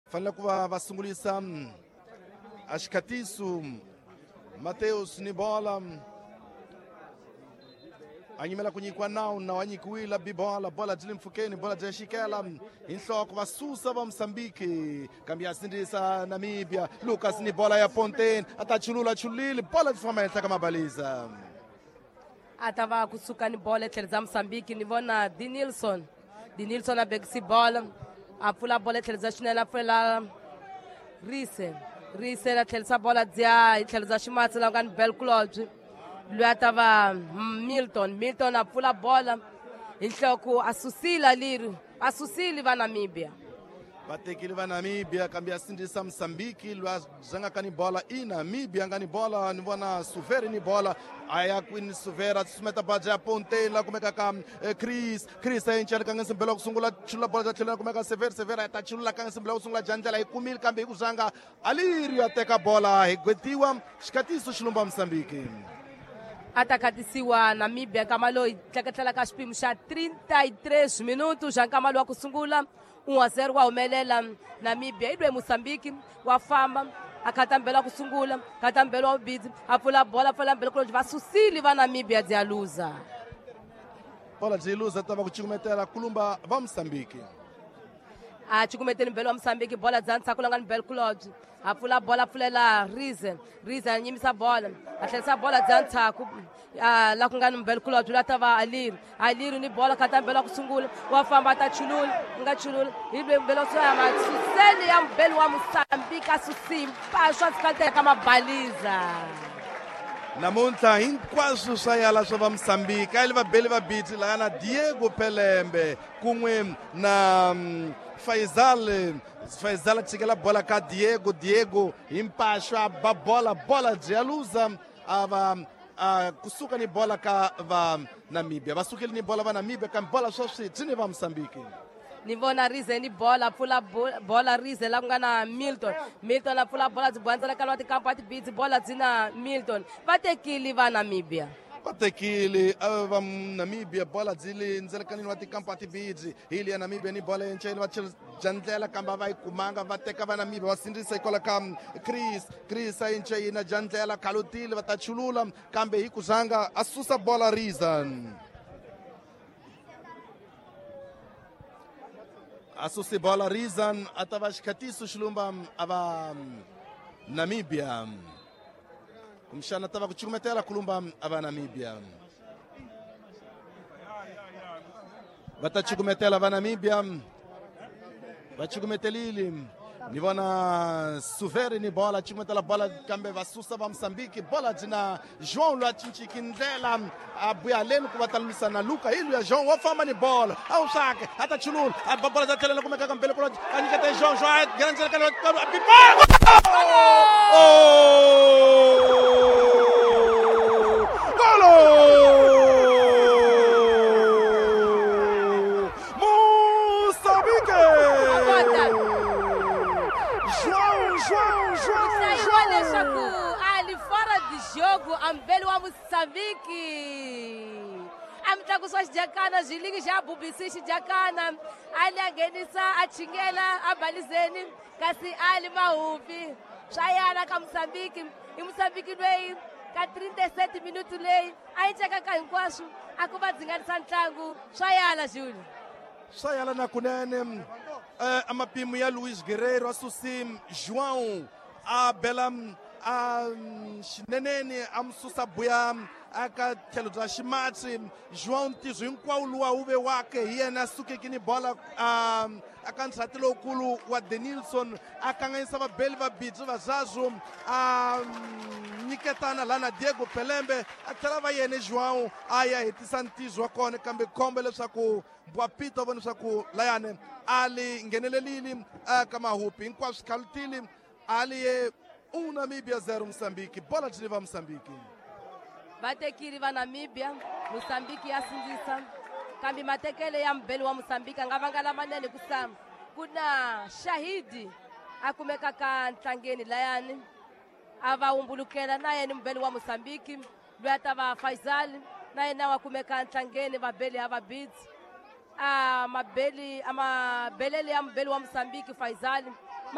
fanele ku va va sungulisa a xikatiso Mateus ni bola a nyimela ku nyikiwa nawu na wa nyikiwile bibola bola byi le mpfhukeni bola byi xikela hi nhloko va susa va Mozambique kambe ya sindzisa Namibia Lucas ni bola ya Fontaine a ta chululile bola byi famba henhla ka mabaliza a ta va kusuka ni bola etlhelo za Mozambique ni vona Denilson a bekisi bola a pfula bola etlhelo za xinene a pfulela Rise a tlhelisa bola dziya hi tlhelo za ximatsi laha ku nga ni Belkulobye loyi a ta va Milton a pfula bola hi nhloko a susile va Namibia vatekile va Namibia kambe ya sindzisa Mozambique loyi a zangaka ni bola i Namibia nga ni bola ni vona Suveri ni bola a ya kwini Suveri a susumeta baja ya Fontaine la kumeka ka Chris a encela ka nga simbela ku sungula chulula bola za tlhelo kumeka Severi a ta chulula ka nga simbela ku sungula jandlela hi kumile kambe hi ku zanga Alirio a teka bola hi gwetiwa xikatiso xi lumba Mozambique a ta khatisiwa Namibia nkama loyi tleketlela ka xipimo xa 33 minutos xa nkama loyi wa ku sungula 1-0 wa humelela Namibia i lwe Mozambique wa famba a khatambela ku sungula khatambela wa vubidzi a pfula bola pfula Belkulobye va susile va Namibia byi ya luza bola byi luza ta va ku cukumetela kulumba va Mozambique a cukumeteni mbelo wa Mozambique bola bya ntsakula nga ni Belkulobye a pfula bola pfulela Rise a nyimisa bola a tlhelisa bola bya ntsaku la ku nga ni Belkulobye la ta va Aliri ni bola khatambela ku sungula wa famba ta chulula nga chulula hi lwe mbelo ya masuseni ya mbelo wa Mozambique a susimpa swa tsikateka ka mabaliza namuntlha hinkwaswo swa yala swa va Mozambique a yi va beli va biti laha na Diego Pelembe kun'we na Faisal chikela bola ka Diego hi mpaxwa ba bola byi ya luza kusuka ni bola ka va Namibia va sukile ni bola va Namibia kambe bola sweswi byi ni va Mozambique ni vona Rise ni bola pfula bola Rise la ku nga na Milton a pfula bola byi bohandzela ka lwa tikampa tibitsi bola byi na Milton va tekile va Namibia vatekile va Namibia bola byi le ndzelekanini wa tikampa tibidzi hili ya Namibia ni bola enceni va jandlela kambe va yi kumanga va teka va Namibia va sindzisa hikola ka Chris a enceni na jandlela khalutile va ta chulula kambe hi ku zanga a susa bola Rizan a susi bola Rizan a ta va xikatiso xilumba a va Namibia kumshana tava ku cukumetela kulumba ava Namibia va ta cukumetela va Namibia va cukumetelile ni vona Suveri ni bola cukumetela bola kambe va susa va Mozambique bola dzina João loyi a cinciki ndlela a buya leni ku va ta lwisa na Luka hi luya João wa famba ni bola a wu swake a ta chulula a bola za tlhelela kumeka ka Belkulobye a nyiketa João a nghena ndzela ka jogo ambele wa Mozambique amtlakuswa xijakana zwilingi xa bubisi xijakana ali a nghenisa a chingela a balizeni kasi ali mahupi swa yana ka Mozambique i Mozambique lweyi ka 37 minuti leyi a yi cekaka hinkwaswo a ku va dzinganisa ntlangu swa yana Juli swa yana na kunene a mapimo ya Luis Guerreiro a susi João a bela xineneni a mususa buya aka tlhelo bya ximatsi João ntizo hinkwawo luwa wu vekiwaka hi yena a sukeke ni bola aka nsati lowukulu wa Denilson a kanganyisa vabeli va bidzu va Zazu a nyiketana laha na Diego Pelembe a tlhela va yene João a ya hetisa ntizo wa kona kambe khombe leswaku Boapito vona leswaku layani ali nghenelelile ka mahupi hinkwaswo swi khalutile ali ye Namibia 0 Mozambique bola byi va Mozambique vatekile va Namibia Mozambique ya sindzisa kambe matekele ya mbeli wa Mozambique nga vanga lamanene kusama kuna Shahidi a kumeka ka ntlangeni layani a va umbulukela na yena mbeli wa Mozambique loyi a ta va Faisal na yena wa kumeka ntlangeni vabeli ha vabidzi mabelele ya mbeli wa Mozambique Faisal